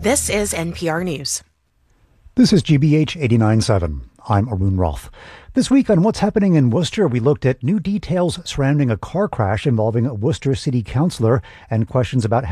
This is NPR News. This is GBH 89.7. I'm Arun Roth. This week on What's Happening in Worcester, we looked at new details surrounding a car crash involving a Worcester City Councilor and questions about